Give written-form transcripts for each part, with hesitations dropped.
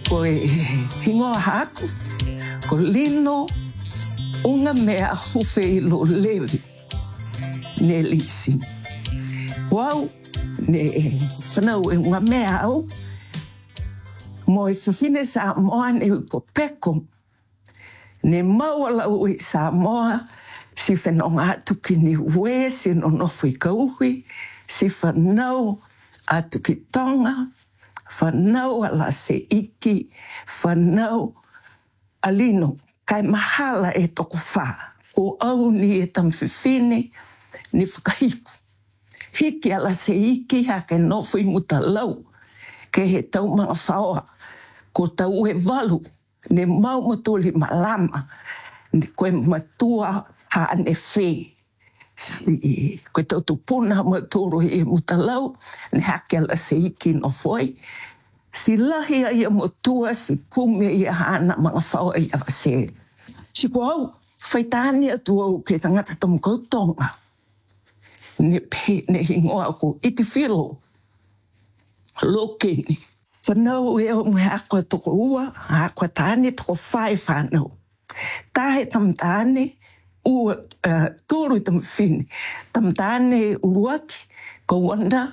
ko e hingoa haku, ko lino, unga mea hufe I lo lewe, ne lisi. Wau, ne whanau e unga mea au, mo e whiwhine sa moa ne ko peko, ne maua lau e sa moa, si whenonga atu ki ni ue, si no nofu I kauhui, si whanau atu ki tonga, whanau ala se iki, whanau alino, kai mahala e toku wha, o au ni e tamwhiwhine, ni whakahiku. Hiki ala se iki ha ke nofu I muta lau, ke he tau mga whaoa, ko tau e walu, ne mau matuli malama, ni koe matua ha ane whee. Koe tau tupuna maturu I muta lau, ne hake ala se iki no foi. Si lahi a ia motua, si kume ia hana mga whaoa I awase. Si ko au, whaitani atu au ke tangata tamu kautonga. Ne hingoa ko iti whilo. Lokeni. Whanau e o mwe akwa toko ua, akwa tāne toko whae whanau. Tahe tam tāne, ua tōru I tam whine. Tam tāne uruaki, ko wanda,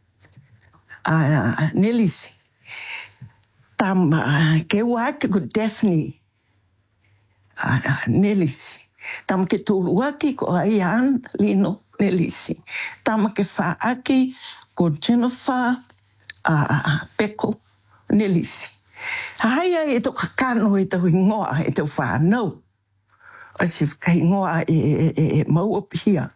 Nelisi. Tam ke uaki ko Daphne, Nelisi. Tam ke tōruaki ko Aian Lino Nelisi. Tam ke whaaki ko Jennifer Peko Nelisi. Haia e to kakano e tau ingoa e tau whanau. Asi ka ingoa e maua pihia.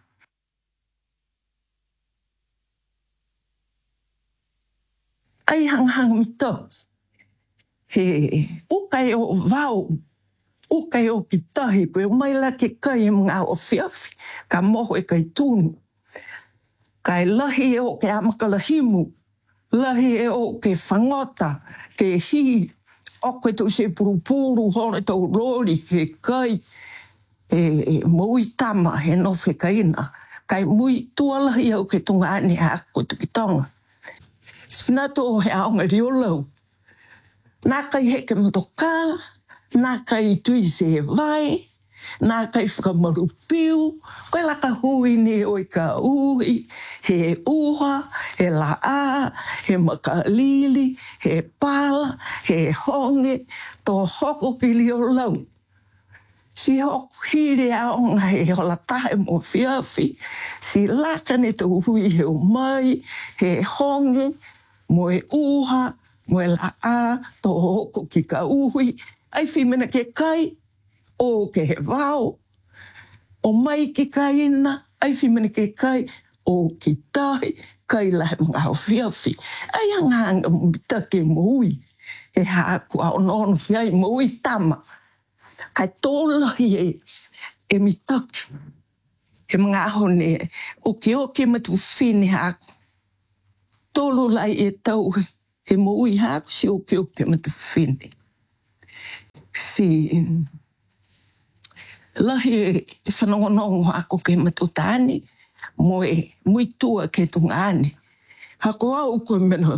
Ai hang mito. He ukai o vau. Ukai o ki tahi. Koe maila ke kai mga o whiawhi. Ka moho e kai tūnu. Kai lahi e o ke amakalahimu. Lahi e o ke whangota, ke hi, o koe tau se purupuru, hore tau rori, ke kai, mui tama, he nofe kaina. Kai mui tualahi au ke tunga ane ako tuki tonga. Spinato o he aonga riolau. Nā kai heke matoka, nā kai tui se vai, nā kai whakamaru piu, koe laka hui ne oi ka ui, he uha, he laa, he makalili, he pala, he honge, tō hoko ki lio lau. Si hoko hiri aonga he hola tahe mo whiawhi, si laka ne tō hui he umai, he honge, mo e uha, mo e laa, tō hoko ki ka ui, ai whimena ke kai, o ke he wao, o mai ki kaina, ai whimene ke kai, o ki tahi, kai lahe mga hau whiawhi. Ai hanganga mita ke mui, he haaku au nono hiai mui tama. Kai tōlahi e mitaki, he mga hone, o ke matu whine haaku. Tōlu lai e tau, he mui haaku si o ke matu whine. Si lahi e whanongonongo ako ke matutani, mo e mui tua ke tungane. Hako au koe mena,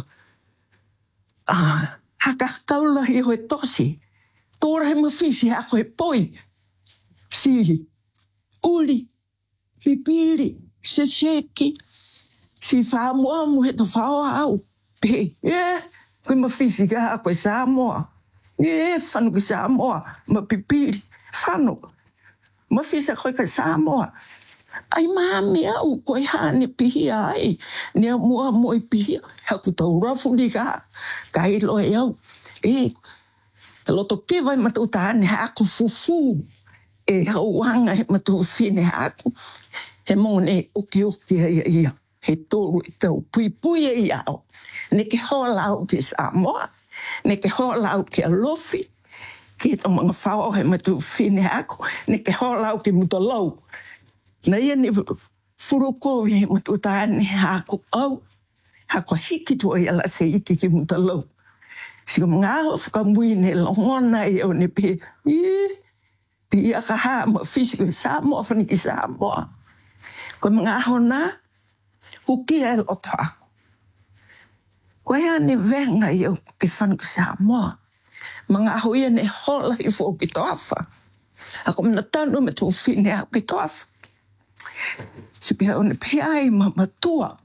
haka kaulahi hoi tosi, tōra he mawhisi ako e poi, si uli, pipiri, se seki, si whaamuamu he to whaoa au, pe, koe mawhisi ka ako e Samoa, whanu ki Samoa, ma pipiri, whanu, mawhisa koe ka Samoa. Ai mami au koe hane pihia ai. Nea mua moi pihia. Haku tau rafu ni ka. Ka ilo e au. Loto kiwa i matuta hane haku fufu. E hauanga he matu fine haku. He mone uki ia. He tolu i tau pui e iau. Ne ke hola au ki Samoa. Ne ke hola au ki Alofi. Ki ta mga whao he matu fine haku. Ne ke hola au ki Mutalau. Na ia ni furuko i matutane haku au, haku hiki tua i ala se iki ki Mutalau. Si ka mga au whakamui ne longona i au ne pe, pi ia ka haa ma fisi ko Samoa, whaniki Samoa. Ko mga au na, huki e loto aku. Ko ia ne venga i au ke whaniki Samoa. Mga ahoia ne hola I fo ki toafa. Ako mna tanu me tu fine au ki toafa. Si pia one pia ai mamatua.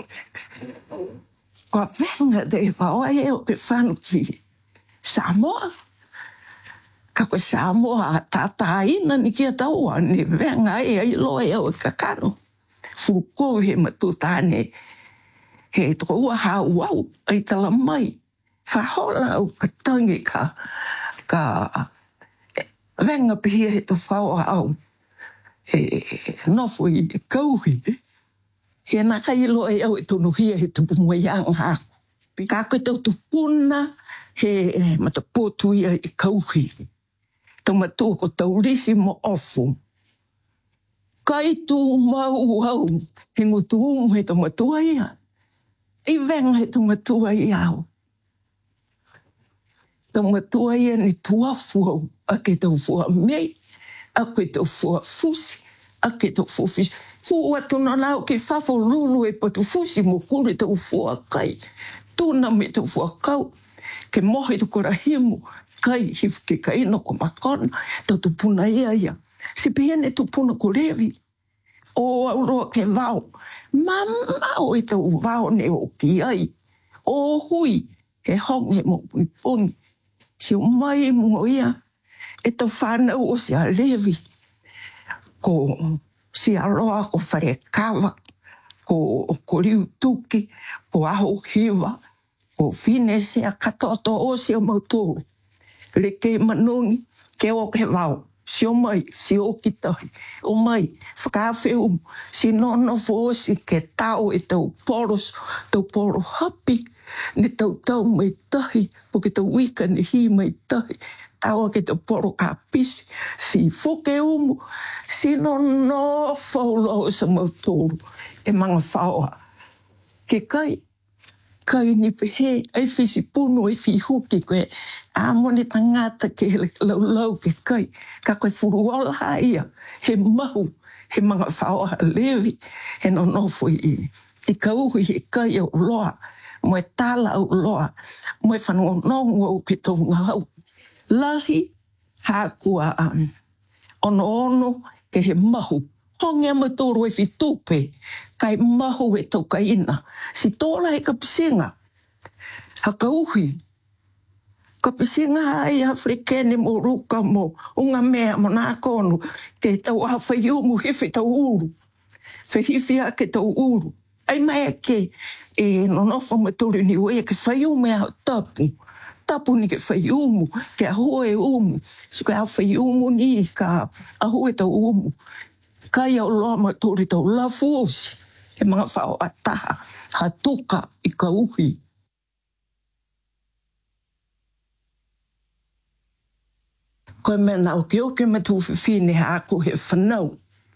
Kua venga de vaoa e o ke whanu ki Samoa. Ka koe Samoa tata ina ni kia taua ni venga e ai loa e o kakano. Fuko he matutane he toko ua hau au ai tala mai. Whahola au katangi ka venga pihia he to whaoa au. He nofo I kauhi. He naka I loa e au e tonu hia he tupu moiang haku. Ka koe tau tupuna he matapotu ia I kauhi. Tau matua ko tau risi mo ofu. Kai tu mau au he ngutu umu he tau matua ia. I venga he tau matua ia au. Tau matua ia ni tuafu au. Ake tau fua mei. Ake tau fua fusi. Ake tau fua fusi. Fua tuna nao ke fafo lulu e patu fusi mo kuri tau fua kai. Tuna me tau fua kau. Ke mohi tu kora himu. Kai hif ke kai no ko makona. Tau tupuna ia. Si pihene tupuna ko revi. O auroa ke vau. Mama o e tau vau ne o ki ai. O hui. He hong he mo pungi. Si o mai mo ia. E tau whanau o si a revi. Ko si aloha ko whare kawa. Ko riu tuki. Ko aho hiwa. Ko fine se a katoto o si o mautoro. Le ke manungi, ke o ke vau. Si o mai, si o kitahi. O mai, whakawheu, si nono fo si ke tau e tau poro hapi. Ni tau mai tahi, po ke tau wika ni hi mai tahi. Tau ke tau poro ka pisi. Si fuke umu, si nono faulo sa mautoro. E mga whaoa. Ke kai ni pehe, ai fisi puno, ai fi huki koe. A mone tangata ke lau ke kai. Ka koe furuola ia. He mahu, he mga whaoa levi. He nonofo I kauhi he kai au loa. Moe tala au loa. Moe whanonongo au ke tau ngahau. Lahi, hākua ono ke he mahu. Honge matoro e fitupe. Kai mahu e tau kaina. Si tola e ka pisinga. Haka uhi. Ka pisinga ai Afrikene mo ruka mo. Unga mea mo nā konu. Ke tau a whaiumu hifi tau uru. Whihifi a ke tau uru. Ai mai ke e nonofo matoro ni ue ke whaiumu e hau tapu. Tapu ni ke whaiumu. Ke ahua e umu. So ke a whaiumu ni ka ahua e tau umu. Kai au loa matori tau lafuosi. E mga whao ataha. Hatuka I ka uhi. Koe mena o ke oke me tu whiwhine hako he whanau.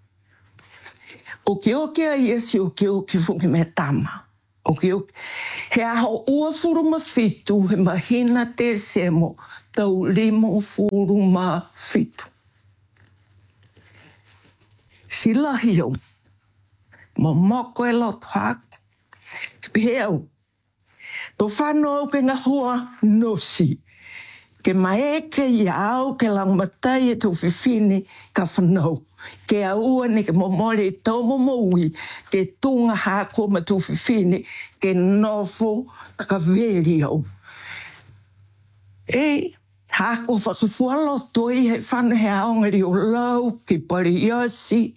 O ke oke a iesi o ke oke whungi me tama. O ke oke. He aho ua furuma fitu he mahina te semo tau limo furuma fitu. Silahi au. Mo moko e loto haka. Pihe au. To whanau au ke ngahua nosi. Ke maeke I au ke langmatai e tau whiwhine ka whanau. Ke aua ne ke momore tau momoui. Ke tunga hako ma tau whiwhine. Ke nofo taka veri au. E hako whakafualoto I he whanu he aongari o lau ki pari iasi.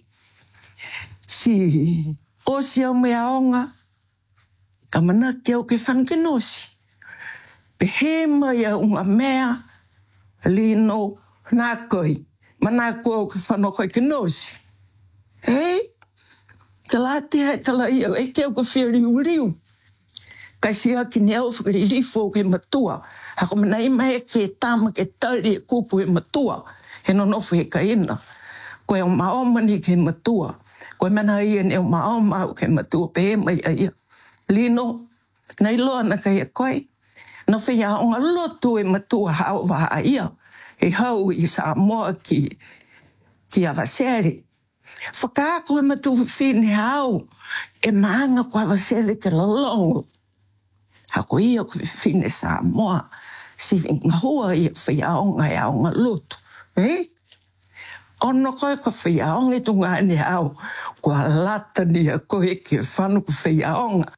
Si osi au me aonga. Ka manaki au ke whanu ke nosi. Pehe mai a unga mea, lino, nākoi. Manako au ke whanau koe ke nosi. Hei, ka lāte hai tala ia, e ke au ka whiriu riu. Ka sia ki ne au whakarifo ke matua. Hako mana mai ke tama ke tari e kupu he matua. He nonofu he ka ina. Koe o maomani ke matua. Koe mana ia ne o maoma au ke matua pehe mai a ia. Lino, nei loa na kai a koe. Na whea o ngā lotu e matua hao waha ia. He hau I Samoa ki Awasere. Whakaako e matu whiwhine hao. E maanga ko Awasere ke lalongo. Hako ia ko whiwhine Samoa. si ngahua i whiaonga e aonga lotu. Ono koe ka whiaonga i tunga ni au, kua lata ni a koe ke whanu ka whiaonga.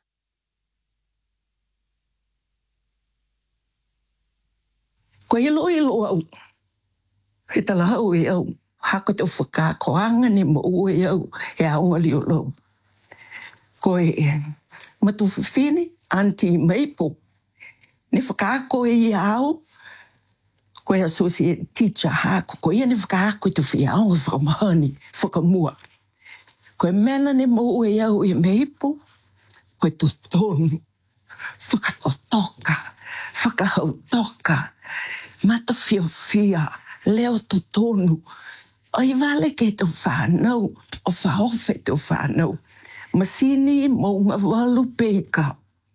Koe ilo au, he tala hau e au, hako te whakakoanga ni mo ue e au, he aonga li o lau. Koe matu whiwhini, Auntie Maple, ni whakako e au, koe associate teacher hako, koe ia ni whakako i tu whiaonga whakamahani, whakamua. Koe mena ni mo ue e au e Maple, koe tu tonu, whakatotoka, whakahautoka, mata whiawhia, leo tu tonu. Ai vale ke tu whanau, o whaofe tu whanau. Masini mo ngā walu peika.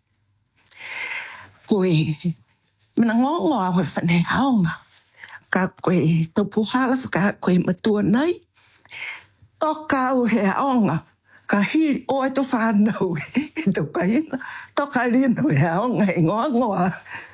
Koe, mina ngongo awe whane haonga. Ka koe taupuhala whaka koe matua nei. Toka au he haonga. Ka hiri oe tu whanau. E tau kaina. Toka rino he haonga e ngongoa.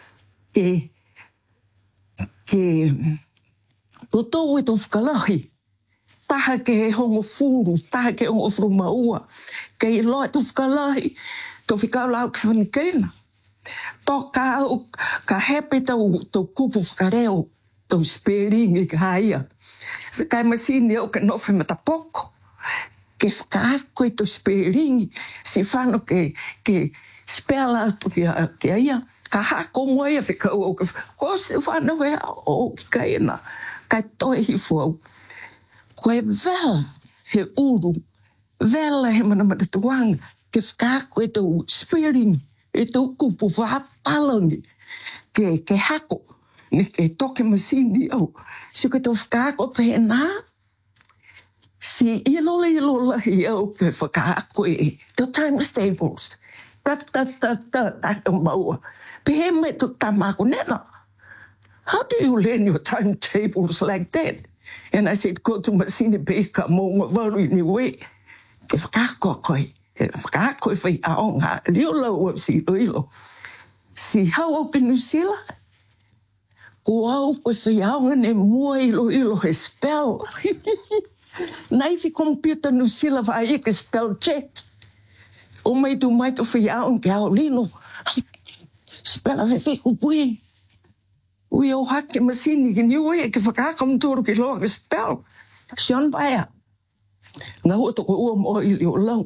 Ke tō e tō whakalahi. Taha ke he hongo furu, taha ke hongo furu maua. Kei loa tu whakalahi, tō whikau lau ki whanikeina. Tō au ka hepe tau kupu whakareo, tau spelling i ka haia. Whikai masini au ka nofe matapoko. Ke whakaako i tau spelling, si whano ke spell out ki aia. Ka hako moe a whikau au ka ko se whano e au ki kaina. Kai toe hifu au. Koe vela he uru, vela he manamata tuanga, ke whakaako e tau spelling, e tau kupu whapalangi, ke hako, ni ke toke masini au. Si ke tau whakaako pēnā, si ilo lahi au ke whakaako e, tau times tables, ta maua, pehe me tu tamako nena. How do you learn your timetables like that? And I said, go to Masini Beka, mo waru ni we. Ke whakako koe. Ke whakako whai aonga. Leo lau au si oilo. Si hau au penusila. Ko au koe whai aonga ne mua ilo he spell. Nai fi computer nusila vai ke spell check. O mai tu whai aonga ke au lino. Spell a whai kupui. Ui au hake masini ki niue ke whakakam tōru ki loa ke spell. Sion baia. Ngā hua toko ua mo ili o lau.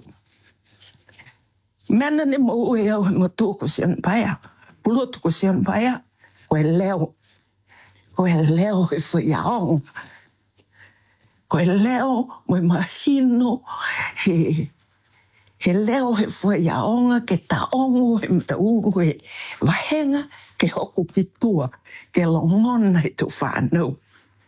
Mena ni mo ue au he matoko sion baia. Pulo toko sion baia. Koe leo. Koe leo he whaiaong. Koe leo mo mahino he leo he whaiaonga ke taongo he matauru he wahenga ke hoku ki tua, ke longona i tu whanau.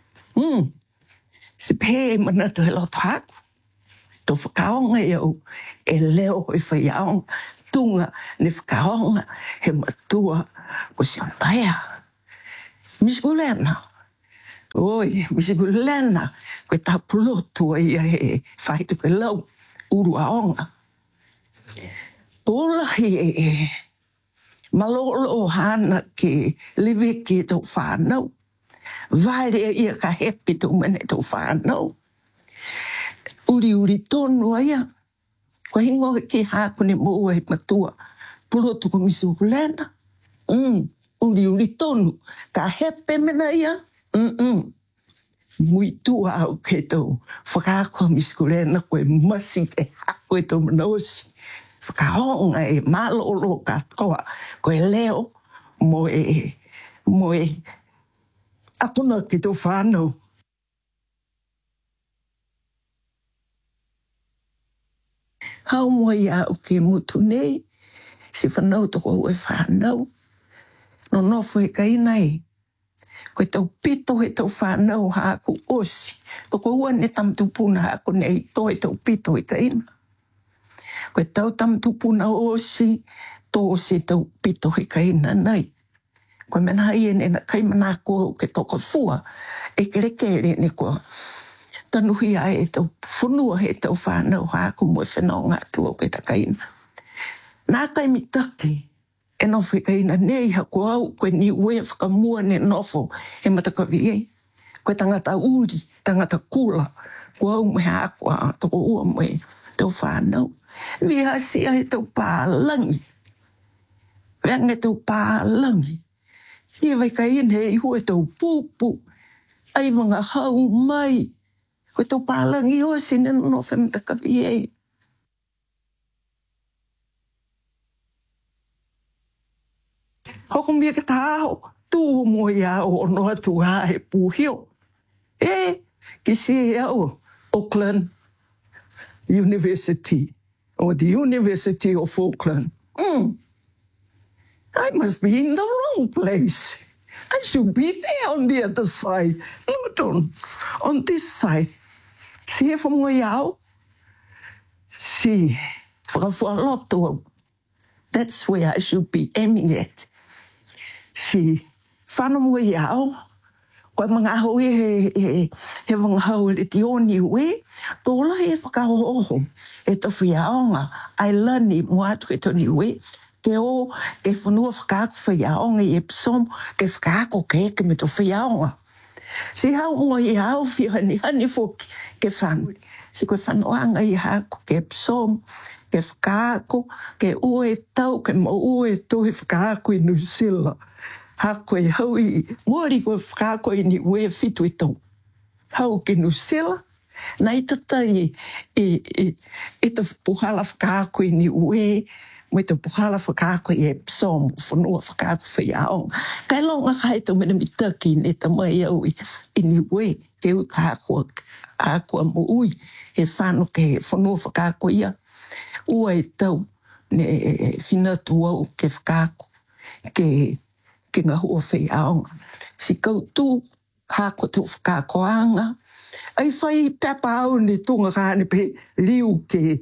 Se pē manatu he loto haku. Tō whakaonga i au, e leo i whaiaonga, tunga ni whakaonga he matua ko Sion Baia. Misikulena. Oi, misikulena. Koe tā pulotua ia he whaitu ke lau, uru aonga. Pōlahi malolo hana ke liwe ki tau whanau. Vare ia ka hepi tau mene tau whanau. Uri tonu aia. Ko hingo ki haku ni mo e matua. Pulotu ko misukulena. Uri tonu. Ka hepe mena ia. Mui tua au ke tau whakako misukulena koe masi ke haku e tau manaosi. Whakahonga e malolo katoa koe leo mo e apuna ki tō whānau. Hau mo ia o ke mutu nei, si whanau toko au e whanau. No nofo e kaina e, koe tau pito he tau whanau haaku osi. Toko ua ne tamtupuna haaku nei toi tau pito e kaina. Koe tau tamtupuna osi, tō se tau pito he kaina nei. Koe mena i ene na kaimana ko ke toko fua, e kere ne ko tanuhi ai e tau whunua he tau whanau haaku mo e whenau ngā tua o ke takaina. Nā kai mitaki, E no whikaina nei ha ko au koe ni ue whakamua ne nofo he matakawi e. Koe tangata uri, tangata kula, ko au me haakua toko ua me tau whanau. Viha sia he tau pālangi. Veange tau pālangi. Ie vai ka in he ihu e tau pūpū. Ai mga hau mai. Koe tau pālangi o sine no whamatakawi e. Hoko mia ka tāho, tū mo ia o noa tū hā he pūhio. Ki si au, Auckland University, or the University of Auckland. I must be in the wrong place. I should be there on the other side, not on this side. Si e whamunga iau, si whakawhaloto. That's where I should be aiming at. Si whanamunga iau, koe mga hui he mga hau le ti oni ue, tōla he whakahoho e tofu iaonga, ai lani muatu ke toni ue, ke o ke whanua whakaako whaiaonga i epsom, ke whakaako ke me tofu iaonga. Si hau mua i hau whihani foki ke whanu. Si koe whanuanga i hako ke epsom, ke whakaako, ke ue tau, ke mo ue tau he whakaako i Nusila. Hako e hau i mori koe whakaako i ni ue fitu i tau. Hau ki Nusila, na i tata i ta puhala whakaako i ni ue, me te puhala whakaako i Epsom, whanua whakaako whaiaonga. Kai longa kai tau mena mitaki ne ta mai au i ni ue, ke uta akua mo ui, he whanu ke whanua whakaako ia. Ua e tau ne whinatu au ke whakaako, ke ngā hua whaiaonga. Si koutu, hako tu whakakoanga, ai whai pepa au ne tunga kāne pe liu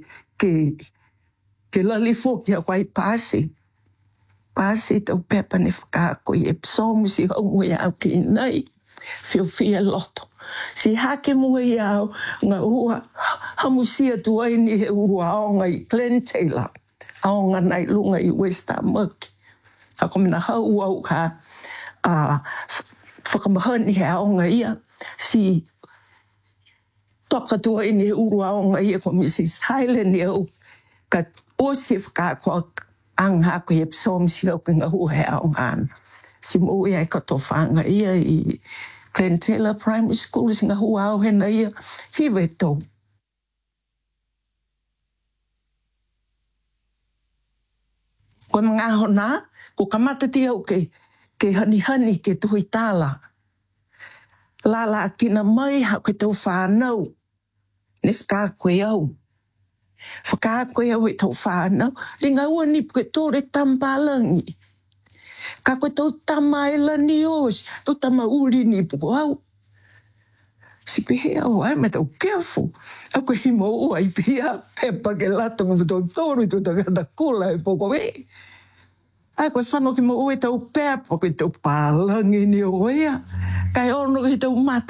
ke lalifo ki a wai pāse. Pāse tau pepa ne whakako i Epsom si hau mui au ki nei, whia loto. Si hake mui au ngā hua hamusia tuai ni he ua aonga i Glen Taylor, aonga nei lunga i West Armaki. Hako mina hau au ka whakamahani he aonga ia, si toka tuai ni he uru aonga ia ko Mrs. Highland ia au ka osi whakako anga ko i Epsom si au ki ngā hua he aonga ana. Si mo ia i kato whanga ia i Glen Taylor Primary School si ngā hua au hena ia hiwe tau. Koe mga hona, ko kamata ti au ke hani ke tuhui tāla. Lala akina mai ha koe tau whānau, ne whakako e au. Whakako e au e tau whānau, ringa ua ni koe tōre tampalangi. Ka koe tau tamaila ni os, tau tama uri ni puko au. Si pehe au, ai me tau careful. A koe himo ua i pia, pepa ke lata mo tau tōru, tau tangata kula e poko e. Ai koe whano ki mo ue tau pepa, koe tau pālangi ni o ea. Kai ono ki tau mate.